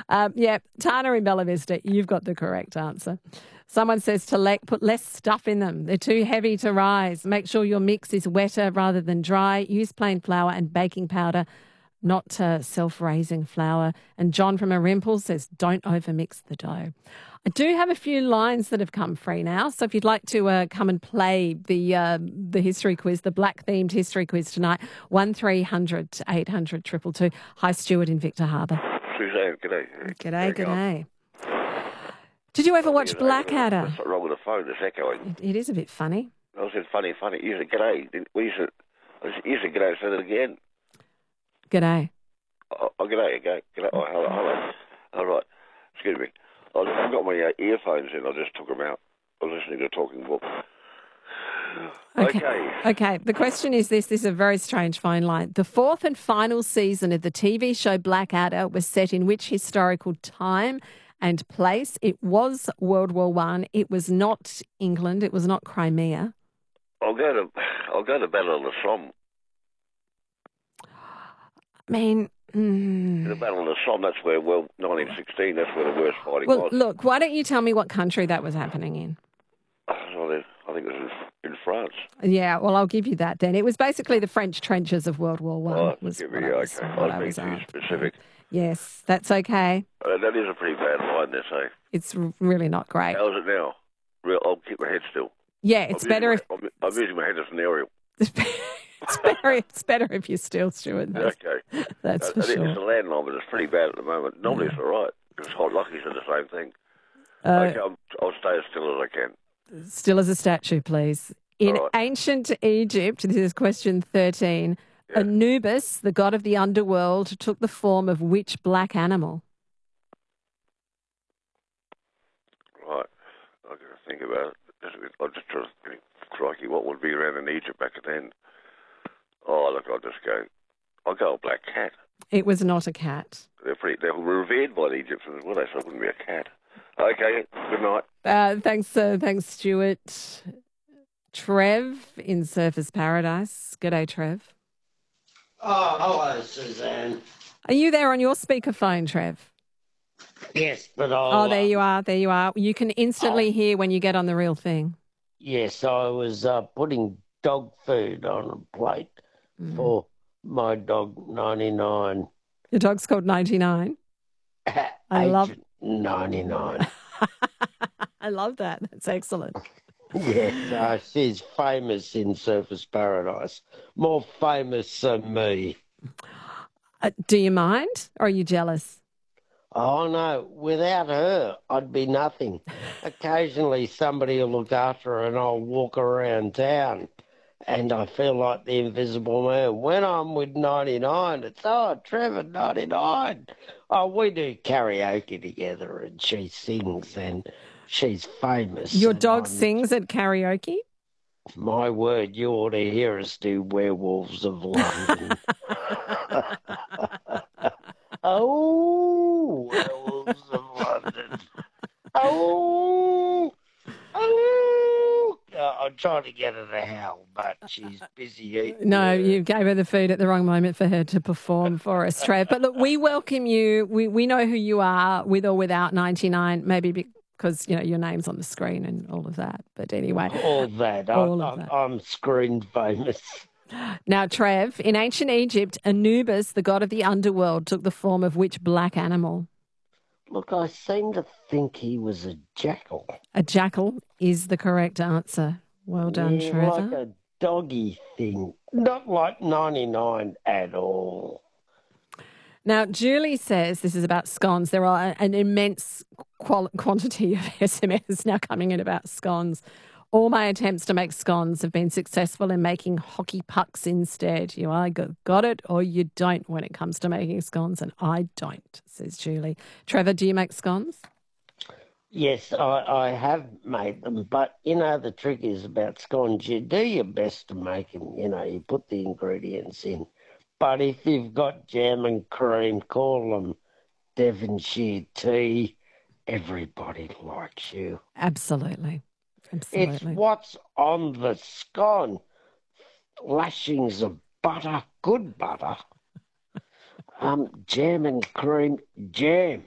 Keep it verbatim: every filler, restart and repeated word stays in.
Um, yeah, Tana in Bella Vista, you've got the correct answer. Someone says to le- put less stuff in them. They're too heavy to rise. Make sure your mix is wetter rather than dry. Use plain flour and baking powder, not uh, self-raising flour. And John from Arimple says don't overmix the dough. I do have a few lines that have come free now. So if you'd like to uh, come and play the uh, the history quiz, the black-themed history quiz tonight, one three hundred eight hundred two two two. Hi, Stuart in Victor Harbour. Suzanne, g'day. G'day, g'day. Did you ever watch Blackadder? What's wrong with the phone? It's echoing. It, it is a bit funny. I said funny, funny. You said g'day. We said, you said g'day. Say that again. G'day. Oh, oh g'day, g'day. G'day. Oh, hello, hello. All right. Excuse me. I've got my uh, earphones in. I just took them out. I was listening to a talking book. Okay. okay. Okay. The question is this. This is a very strange phone line. The fourth and final season of the T V show Blackadder was set in which historical time and place? It was World War One. It was not England. It was not Crimea. I'll go to I'll go to Battle of the Somme. I mean, mm. the Battle of the Somme. That's where well, nineteen sixteen. That's where the worst fighting well, was. Look, why don't you tell me what country that was happening in? Oh, I think it was in France. Yeah, well, I'll give you that then. It was basically the French trenches of World War One. Oh, was give what me, I was, okay. what I I was was being too after. specific. Yes, that's okay. Uh, that is a pretty bad line there, say. It's really not great. How's it now? Real, I'll keep my head still. Yeah, it's I'm better my, if... I'm, I'm using my head as an aerial. it's better. It's better if you're still, Stuart. That's, okay, that's uh, for I think sure. it's a landline, but it's pretty bad at the moment. Normally it's all right. It's hot. Lucky said the same thing. Uh, okay, I'm, I'll stay as still as I can. Still as a statue, please. In right. ancient Egypt, this is question thirteen. Yeah. Anubis, the god of the underworld, took the form of which black animal? Right. I've got to think about it. I'm just trying to think, crikey, what would be around in Egypt back then? Oh, look, I'll just go, I'll go a black cat. It was not a cat. They're pretty, they're revered by the Egyptians, were they? So it wouldn't be a cat. Okay, good night. Uh, thanks, uh, thanks, Stuart. Trev in Surfers Paradise. G'day, Trev. Oh, hello, Suzanne. Are you there on your speakerphone, Trev? Yes, but I'll... Oh, there you are, there you are. You can instantly I'll, hear when you get on the real thing. Yes, I was uh, putting dog food on a plate mm. for my dog, ninety-nine. Your dog's called ninety-nine? I love ninety-nine. I love that. That's excellent. Yes, uh, she's famous in Surfers Paradise. More famous than me. Uh, do you mind, or are you jealous? Oh, no. Without her, I'd be nothing. Occasionally somebody will look after her and I'll walk around town and I feel like the invisible man. When I'm with ninety-nine, it's, oh, Trevor, ninety-nine. Oh, we do karaoke together and she sings and she's famous. Your dog I'm, sings at karaoke? My word, you ought to hear us do Werewolves of London. Oh, Werewolves of London. Oh, oh. Uh, I'm trying to get her to howl, but she's busy eating. No, her. You gave her the food at the wrong moment for her to perform for us, Trev. But look, we welcome you. We we know who you are, with or without ninety-nine, maybe because, you know, your name's on the screen and all of that. But anyway. All that. All I'm, of that. I'm screen famous. Now, Trev, in ancient Egypt, Anubis, the god of the underworld, took the form of which black animal? Look, I seem to think he was a jackal. A jackal is the correct answer. Well done, yeah, Trevor. Like a doggy thing. Not like ninety-nine at all. Now, Julie says this is about scones. There are an immense qual- quantity of S M S now coming in about scones. All my attempts to make scones have been successful in making hockey pucks instead. You either got it or you don't when it comes to making scones, and I don't, says Julie. Trevor, do you make scones? Yes, I, I have made them, but, you know, the trick is about scones. You do your best to make them, you know, you put the ingredients in. But if you've got jam and cream, call them Devonshire tea, everybody likes you. Absolutely. Absolutely. It's what's on the scone. Lashings of butter, good butter. Um, jam and cream, jam.